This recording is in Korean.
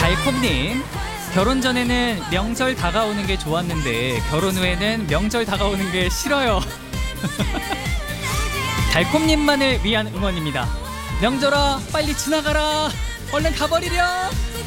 달콤님, 결혼 전에는 명절 다가오는 게 좋았는데 결혼 후에는 명절 다가오는 게 싫어요. 달콤님만을 위한 응원입니다. 명절아 빨리 지나가라. 얼른 가버리렴.